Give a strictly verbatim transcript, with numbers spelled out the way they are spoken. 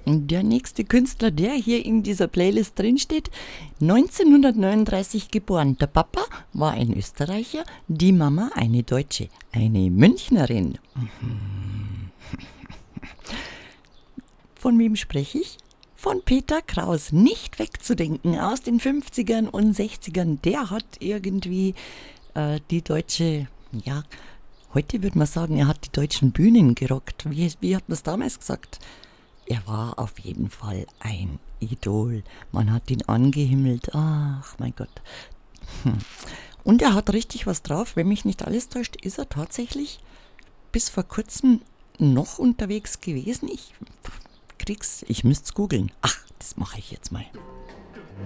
Der nächste Künstler, der hier in dieser Playlist drinsteht, neunzehnhundertneununddreißig geboren. Der Papa war ein Österreicher, die Mama eine Deutsche, eine Münchnerin. Von wem spreche ich? Von Peter Kraus, nicht wegzudenken, aus den fünfzigern und sechzigern. Der hat irgendwie äh, die deutsche, ja, heute würde man sagen, er hat die deutschen Bühnen gerockt. Wie, wie hat man es damals gesagt? Er war auf jeden Fall ein Idol. Man hat ihn angehimmelt. Ach, mein Gott. Hm. Und er hat richtig was drauf. Wenn mich nicht alles täuscht, ist er tatsächlich bis vor kurzem noch unterwegs gewesen. Ich krieg's, ich müsste es googeln. Ach, das mache ich jetzt mal.